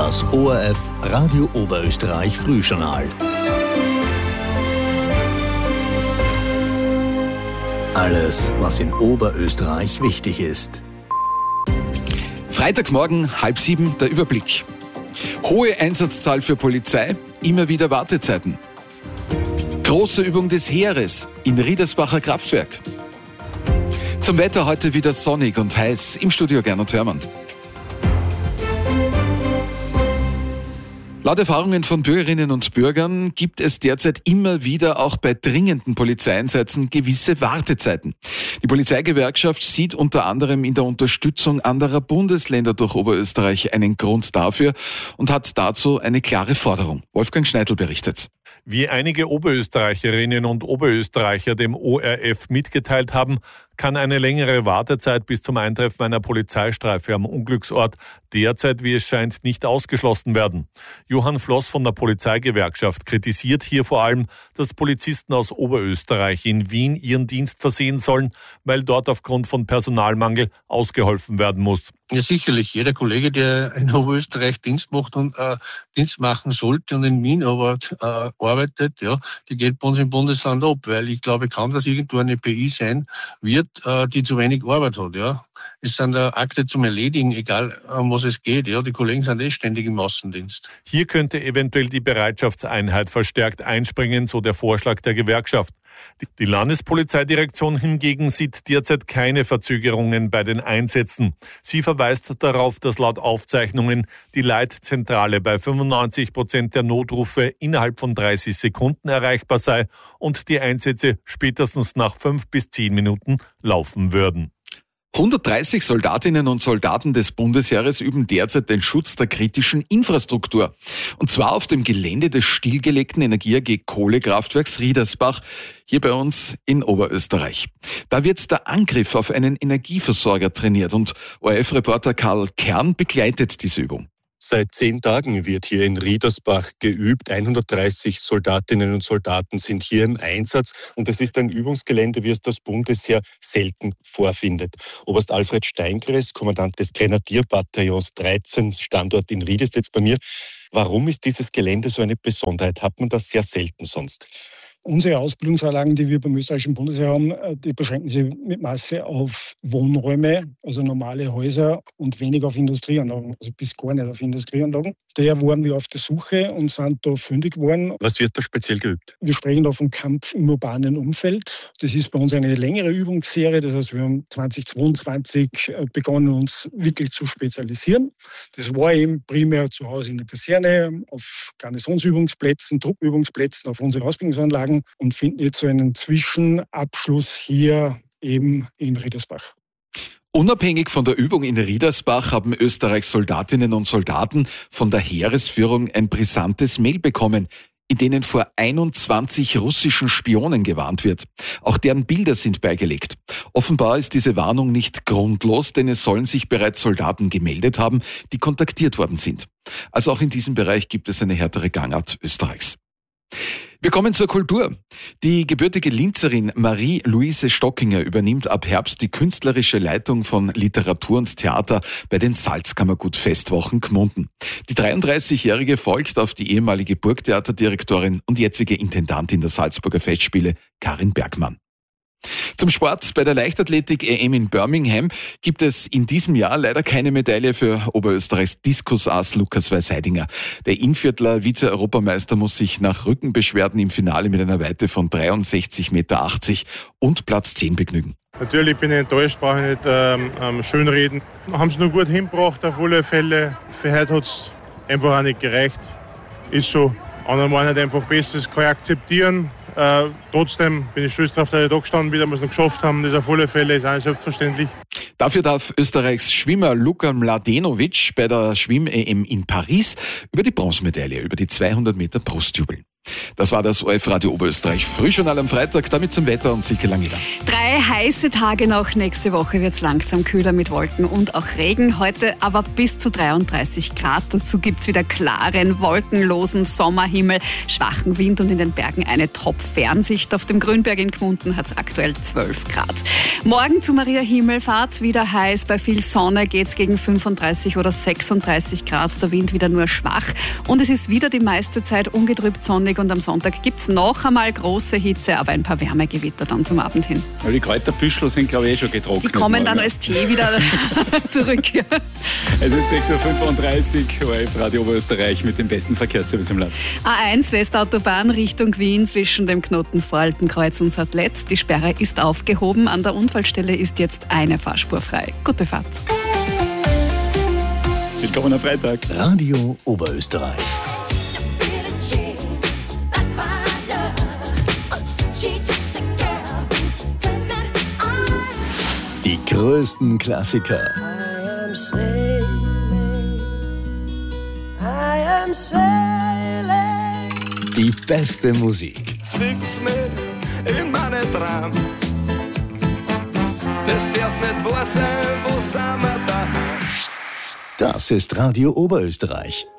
Das ORF Radio Oberösterreich Frühjournal. Alles, was in Oberösterreich wichtig ist. Freitagmorgen, 6:30, der Überblick. Hohe Einsatzzahl für Polizei, immer wieder Wartezeiten. Große Übung des Heeres in Riedersbacher Kraftwerk. Zum Wetter heute wieder sonnig und heiß. Im Studio Gernot Hörmann. Laut Erfahrungen von Bürgerinnen und Bürgern gibt es derzeit immer wieder auch bei dringenden Polizeieinsätzen gewisse Wartezeiten. Die Polizeigewerkschaft sieht unter anderem in der Unterstützung anderer Bundesländer durch Oberösterreich einen Grund dafür und hat dazu eine klare Forderung. Wolfgang Schneidl berichtet. Wie einige Oberösterreicherinnen und Oberösterreicher dem ORF mitgeteilt haben, kann eine längere Wartezeit bis zum Eintreffen einer Polizeistreife am Unglücksort derzeit, wie es scheint, nicht ausgeschlossen werden. Johann Floss von der Polizeigewerkschaft kritisiert hier vor allem, dass Polizisten aus Oberösterreich in Wien ihren Dienst versehen sollen, weil dort aufgrund von Personalmangel ausgeholfen werden muss. Ja, sicherlich. Jeder Kollege, der in Oberösterreich Dienst macht und Dienst machen sollte und in Wien aber arbeitet, ja, die geht bei uns im Bundesland ab, weil ich glaube kaum, dass irgendwo eine PI sein wird, die zu wenig Arbeit hat, ja. Es sind Akte zum Erledigen, egal um was es geht, ja. Die Kollegen sind ständig im Außendienst. Hier könnte eventuell die Bereitschaftseinheit verstärkt einspringen, so der Vorschlag der Gewerkschaft. Die Landespolizeidirektion hingegen sieht derzeit keine Verzögerungen bei den Einsätzen. Sie verweist darauf, dass laut Aufzeichnungen die Leitzentrale bei 95% der Notrufe innerhalb von 30 Sekunden erreichbar sei und die Einsätze spätestens nach 5 bis 10 Minuten laufen würden. 130 Soldatinnen und Soldaten des Bundesheeres üben derzeit den Schutz der kritischen Infrastruktur. Und zwar auf dem Gelände des stillgelegten Energie AG Kohlekraftwerks Riedersbach, hier bei uns in Oberösterreich. Da wird der Angriff auf einen Energieversorger trainiert und ORF-Reporter Karl Kern begleitet diese Übung. Seit 10 Tagen wird hier in Riedersbach geübt. 130 Soldatinnen und Soldaten sind hier im Einsatz. Und es ist ein Übungsgelände, wie es das Bundesheer selten vorfindet. Oberst Alfred Steingres, Kommandant des Grenadierbataillons 13, Standort in Ried, ist jetzt bei mir. Warum ist dieses Gelände so eine Besonderheit? Hat man das sehr selten sonst? Unsere Ausbildungsanlagen, die wir beim österreichischen Bundesheer haben, die beschränken sich mit Masse auf Wohnräume, also normale Häuser und wenig auf Industrieanlagen, also bis gar nicht auf Industrieanlagen. Daher waren wir auf der Suche und sind da fündig geworden. Was wird da speziell geübt? Wir sprechen da vom Kampf im urbanen Umfeld. Das ist bei uns eine längere Übungsserie, das heißt, wir haben 2022 begonnen, uns wirklich zu spezialisieren. Das war eben primär zu Hause in der Kaserne, auf Garnisonsübungsplätzen, Truppenübungsplätzen, auf unseren Ausbildungsanlagen und finden jetzt so einen Zwischenabschluss hier eben in Riedersbach. Unabhängig von der Übung in Riedersbach haben Österreichs Soldatinnen und Soldaten von der Heeresführung ein brisantes Mail bekommen, in denen vor 21 russischen Spionen gewarnt wird. Auch deren Bilder sind beigelegt. Offenbar ist diese Warnung nicht grundlos, denn es sollen sich bereits Soldaten gemeldet haben, die kontaktiert worden sind. Also auch in diesem Bereich gibt es eine härtere Gangart Österreichs. Wir kommen zur Kultur. Die gebürtige Linzerin Marie-Louise Stockinger übernimmt ab Herbst die künstlerische Leitung von Literatur und Theater bei den Salzkammergut-Festwochen Gmunden. Die 33-Jährige folgt auf die ehemalige Burgtheaterdirektorin und jetzige Intendantin der Salzburger Festspiele, Karin Bergmann. Zum Sport. Bei der Leichtathletik-EM in Birmingham gibt es in diesem Jahr leider keine Medaille für Oberösterreichs Diskusass Lukas Weisheidinger. Der Innviertler Vize-Europameister muss sich nach Rückenbeschwerden im Finale mit einer Weite von 63,80 Meter und Platz 10 begnügen. Natürlich bin ich enttäuscht, brauche ich nicht schönreden. Haben sie nur gut hingebracht auf alle Fälle. Für heute hat es einfach auch nicht gereicht. Ist so. Anderen waren halt einfach besser, das kann ich akzeptieren. Trotzdem bin ich stolz darauf, dass ich da gestanden bin, dass wir es noch geschafft haben. Das auf alle Fälle ist auch nicht selbstverständlich. Dafür darf Österreichs Schwimmer Luka Mladenovic bei der Schwimm-EM in Paris über die Bronzemedaille, über die 200 Meter Brust jubeln. Das war das ORF Radio Oberösterreich Frühjournal am Freitag, damit zum Wetter und Silke Langeder. 3 heiße Tage noch. Nächste Woche wird es langsam kühler mit Wolken und auch Regen. Heute aber bis zu 33 Grad. Dazu gibt es wieder klaren, wolkenlosen Sommerhimmel, schwachen Wind und in den Bergen eine Top-Fernsicht. Auf dem Grünberg in Gmunden hat es aktuell 12 Grad. Morgen zu Maria Himmelfahrt wieder heiß. Bei viel Sonne geht es gegen 35 oder 36 Grad. Der Wind wieder nur schwach. Und es ist wieder die meiste Zeit ungetrübt sonnig. Und am Sonntag gibt es noch einmal große Hitze, aber ein paar Wärmegewitter dann zum Abend hin. Aber die Kräuterbüschel sind, glaube ich, schon getrocknet. Die kommen dann als Tee wieder zurück. Es ist 6.35 Uhr, ORF Radio Oberösterreich mit dem besten Verkehrsservice im Land. A1 Westautobahn Richtung Wien zwischen dem Knoten Voraltenkreuz und Satlet. Die Sperre ist aufgehoben. An der Unfallstelle ist jetzt eine Fahrspur frei. Gute Fahrt. Willkommen am Freitag. Radio Oberösterreich. Die größten Klassiker. Die beste Musik. Zwickt's mir in meine Träume. Das darf nicht wahr sein, wo sind wir daheim? Das ist Radio Oberösterreich.